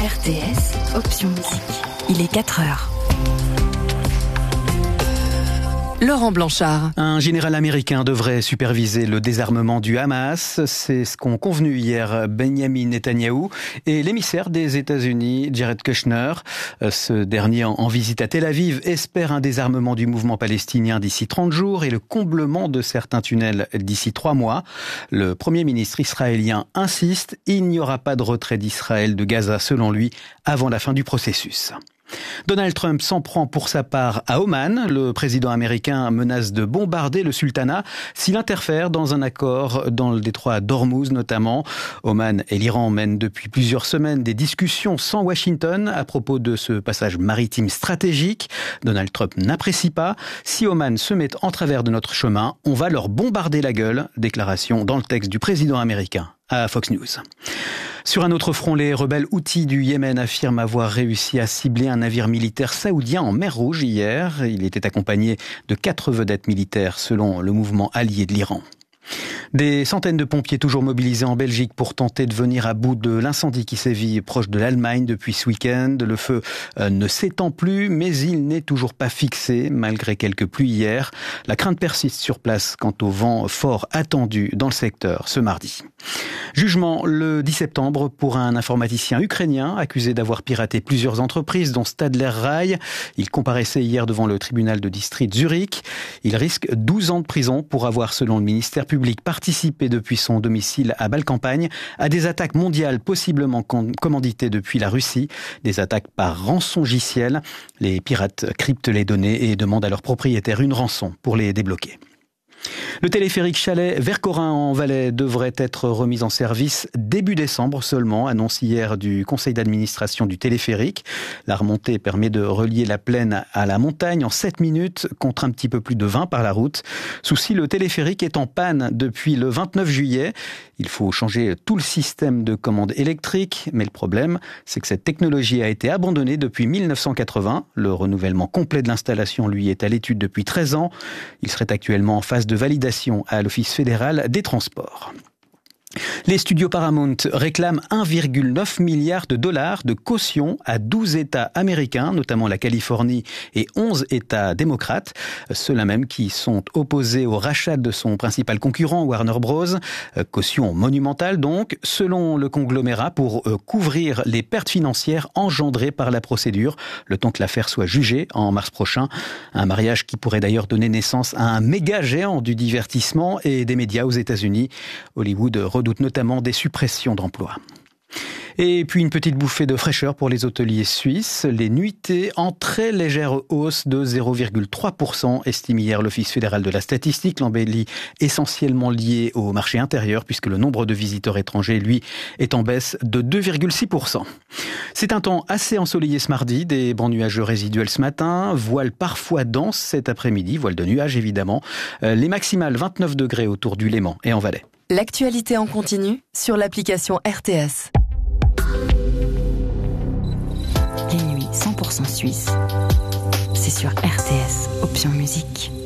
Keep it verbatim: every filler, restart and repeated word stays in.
R T S, option musique. Il est quatre heures. Laurent Blanchard. Un général américain devrait superviser le désarmement du Hamas. C'est ce qu'ont convenu hier Benjamin Netanyahou et l'émissaire des États-Unis, Jared Kushner. Ce dernier, en visite à Tel Aviv, espère un désarmement du mouvement palestinien d'ici trente jours et le comblement de certains tunnels d'ici trois mois. Le Premier ministre israélien insiste, il n'y aura pas de retrait d'Israël de Gaza, selon lui, avant la fin du processus. Donald Trump s'en prend pour sa part à Oman. Le président américain menace de bombarder le sultanat s'il interfère dans un accord dans le détroit d'Ormuz notamment. Oman et l'Iran mènent depuis plusieurs semaines des discussions sans Washington à propos de ce passage maritime stratégique. Donald Trump n'apprécie pas. Si Oman se met en travers de notre chemin, on va leur bombarder la gueule. Déclaration dans le texte du président américain à Fox News. Sur un autre front, les rebelles houthis du Yémen affirment avoir réussi à cibler un navire militaire saoudien en mer Rouge hier. Il était accompagné de quatre vedettes militaires selon le mouvement allié de l'Iran. Des centaines de pompiers toujours mobilisés en Belgique pour tenter de venir à bout de l'incendie qui sévit proche de l'Allemagne depuis ce week-end. Le feu ne s'étend plus, mais il n'est toujours pas fixé, malgré quelques pluies hier. La crainte persiste sur place quant au vent fort attendu dans le secteur ce mardi. Jugement le dix septembre pour un informaticien ukrainien accusé d'avoir piraté plusieurs entreprises, dont Stadler Rail. Il comparaissait hier devant le tribunal de district Zurich. Il risque douze ans de prison pour avoir, selon le ministère public, participé depuis son domicile à Bâle-Campagne à des attaques mondiales possiblement commanditées depuis la Russie, des attaques par rançongiciel. Les pirates cryptent les données et demandent à leurs propriétaires une rançon pour les débloquer. Le téléphérique Chalais-Vercorin en Valais devrait être remis en service début décembre seulement, annonce hier du conseil d'administration du téléphérique. La remontée permet de relier la plaine à la montagne en sept minutes contre un petit peu plus de vingt par la route. Souci, le téléphérique est en panne depuis le vingt-neuf juillet. Il faut changer tout le système de commande électrique, mais le problème, c'est que cette technologie a été abandonnée depuis mille neuf cent quatre-vingts. Le renouvellement complet de l'installation, lui, est à l'étude depuis treize ans. Il serait actuellement en phase de validation à l'Office fédéral des transports. Les studios Paramount réclament un virgule neuf milliard de dollars de caution à douze États américains, notamment la Californie et onze États démocrates, ceux-là même qui sont opposés au rachat de son principal concurrent Warner Bros. Caution monumentale donc, selon le conglomérat, pour couvrir les pertes financières engendrées par la procédure, le temps que l'affaire soit jugée en mars prochain. Un mariage qui pourrait d'ailleurs donner naissance à un méga géant du divertissement et des médias aux États-Unis. Hollywood redoute notamment des suppressions d'emplois. Et puis une petite bouffée de fraîcheur pour les hôteliers suisses. Les nuitées en très légère hausse de zéro virgule trois pour cent, estime hier l'Office fédéral de la statistique. L'embellie essentiellement liée au marché intérieur, puisque le nombre de visiteurs étrangers, lui, est en baisse de deux virgule six pour cent. C'est un temps assez ensoleillé ce mardi, des bancs nuageux résiduels ce matin, voile parfois dense cet après-midi, voile de nuages évidemment. Les maximales vingt-neuf degrés autour du Léman et en Valais. L'actualité en continu sur l'application R T S. Les nuits cent pour cent suisses, c'est sur R T S, option musique.